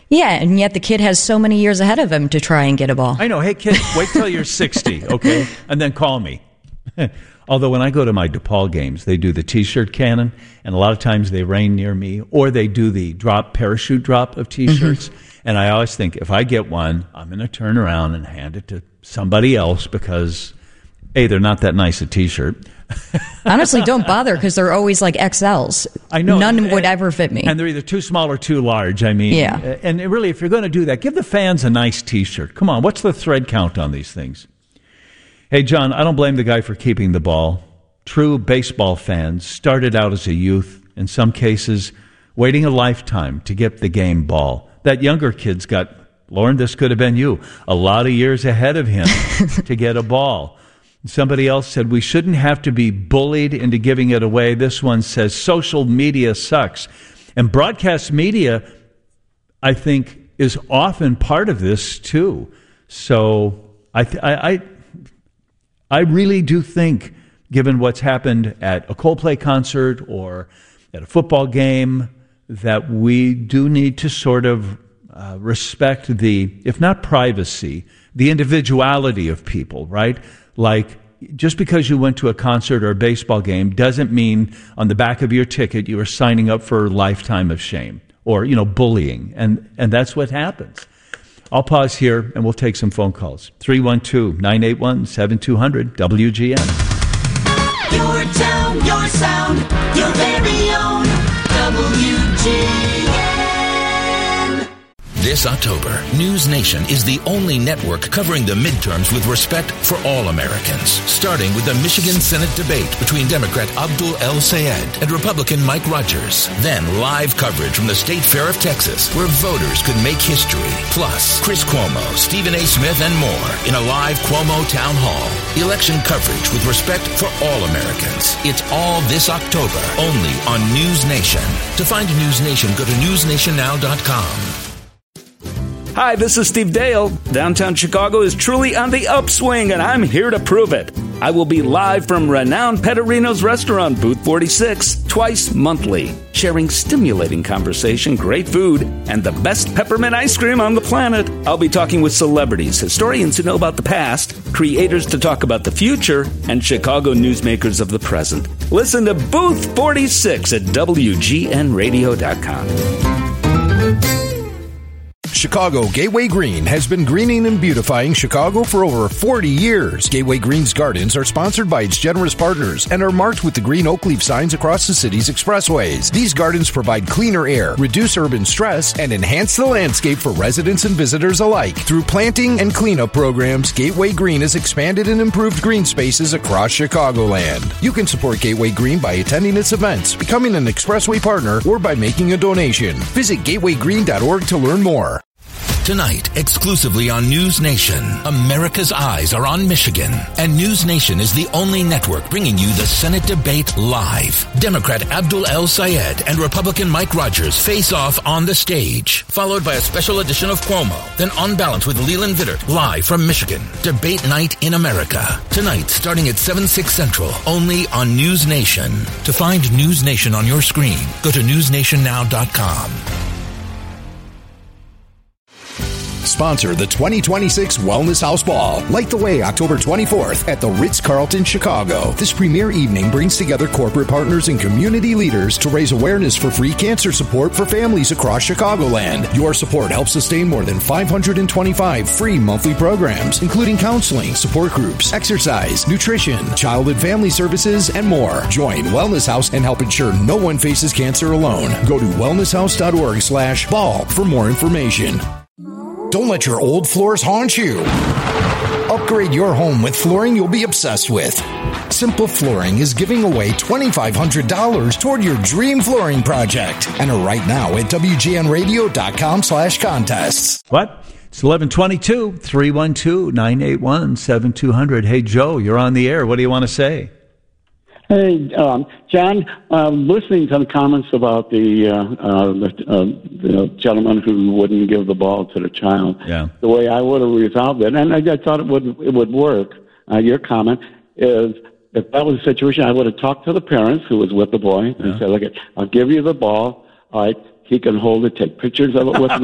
Yeah, and yet the kid has so many years ahead of him to try and get a ball. I know. Hey, kid, wait till you're 60, okay? And then call me. Although when I go to my DePaul games, they do the T-shirt cannon, and a lot of times they rain near me, or they do the parachute drop of T-shirts. And I always think, if I get one, I'm going to turn around and hand it to somebody else because, A, they're not that nice a T-shirt. Honestly, don't bother because they're always like XLs. I know. None would ever fit me. And they're either too small or too large. I mean, yeah. And really, if you're going to do that, give the fans a nice T-shirt. Come on, what's the thread count on these things? Hey, John, I don't blame the guy for keeping the ball. True baseball fans started out as a youth, in some cases, waiting a lifetime to get the game ball. That younger kid's got, Lauren, this could have been you, a lot of years ahead of him to get a ball. Somebody else said, we shouldn't have to be bullied into giving it away. This one says, social media sucks. And broadcast media, I think, is often part of this, too. So I really do think, given what's happened at a Coldplay concert or at a football game, that we do need to sort of respect the, if not privacy, the individuality of people, right? Like, just because you went to a concert or a baseball game doesn't mean on the back of your ticket you are signing up for a lifetime of shame or, bullying. And that's what happens. I'll pause here and we'll take some phone calls. 312-981-7200, WGN. Your town, your sound, your very own WGN. This October, News Nation is the only network covering the midterms with respect for all Americans, starting with the Michigan Senate debate between Democrat Abdul El-Sayed and Republican Mike Rogers. Then live coverage from the State Fair of Texas, where voters could make history. Plus, Chris Cuomo, Stephen A. Smith, and more in a live Cuomo Town Hall. Election coverage with respect for all Americans. It's all this October, only on News Nation. To find News Nation, go to newsnationnow.com. Hi, this is Steve Dale. Downtown Chicago is truly on the upswing, and I'm here to prove it. I will be live from renowned Pettorino's restaurant, Booth 46, twice monthly, sharing stimulating conversation, great food, and the best peppermint ice cream on the planet. I'll be talking with celebrities, historians who know about the past, creators to talk about the future, and Chicago newsmakers of the present. Listen to Booth 46 at WGNradio.com. Chicago Gateway Green has been greening and beautifying Chicago for over 40 years. Gateway Green's gardens are sponsored by its generous partners and are marked with the green oak leaf signs across the city's expressways. These gardens provide cleaner air, reduce urban stress, and enhance the landscape for residents and visitors alike. Through planting and cleanup programs, Gateway Green has expanded and improved green spaces across Chicagoland. You can support Gateway Green by attending its events, becoming an expressway partner, or by making a donation. Visit gatewaygreen.org to learn more. Tonight, exclusively on News Nation, America's eyes are on Michigan, and News Nation is the only network bringing you the Senate debate live. Democrat Abdul El-Sayed and Republican Mike Rogers face off on the stage, followed by a special edition of Cuomo, then On Balance with Leland Vittert, live from Michigan. Debate night in America. Tonight, starting at 7/6 Central, only on News Nation. To find News Nation on your screen, go to newsnationnow.com. Sponsor the 2026 Wellness House Ball. Light the way October 24th at the Ritz-Carlton, Chicago. This premier evening brings together corporate partners and community leaders to raise awareness for free cancer support for families across Chicagoland. Your support helps sustain more than 525 free monthly programs, including counseling, support groups, exercise, nutrition, child and family services, and more. Join Wellness House and help ensure no one faces cancer alone. Go to wellnesshouse.org/ball for more information. Don't let your old floors haunt you. Upgrade your home with flooring you'll be obsessed with. Simple Flooring is giving away $2,500 toward your dream flooring project. Enter right now at WGNradio.com/contests. What? It's 11:22, 312-981-7200. Hey, Joe, you're on the air. What do you want to say? Hey, John, listening to the comments about the gentleman who wouldn't give the ball to the child, the way I would have resolved it, and I thought it would work, your comment, is if that was the situation, I would have talked to the parents who was with the boy and said, look, I'll give you the ball. All right, he can hold it, take pictures of it with him.